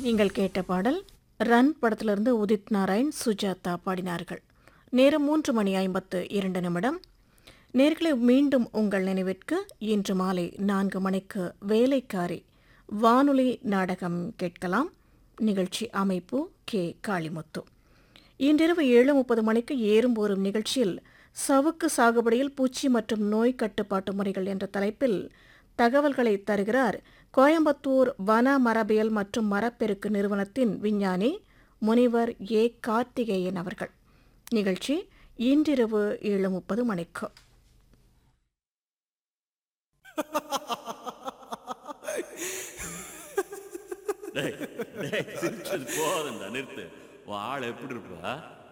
நீங்கள் கேட்ட பாடல் ரன் படத்திலிருந்து உதித் நாராயண் சுஜாதா பாடினார்கள். நேரம் 3:52. நேர்களை மீண்டும் உங்கள் நினைவிற்கு இன்று மாலை 4 மணிக்கு வேலைக்காரி வானொலி நாடகம் கேட்கலாம். நிகழ்ச்சி அமைப்பு கே. காளிமுத்து. இன்றிரவு 7:30 மணிக்கு ஏறும் போரும் நிகழ்ச்சியில் சவுக்கு சாகுபடியில் பூச்சி மற்றும் நோய் கட்டுப்பாட்டு முறைகள் என்ற தலைப்பில் தகவல்களை தருகிறார் கோயம்புத்தூர் வன மரபியல் மற்றும் மரப்பெருக்கு நிறுவனத்தின் விஞ்ஞானி முனிவர் ஏ. கார்த்திகேயன் அவர்கள். நிகழ்ச்சி இன்றிரவு 7:30 மணிக்கு. சிரிச்சது போதும்டா, நிறுத்து. உன் ஆள் எப்படி இருப்பா?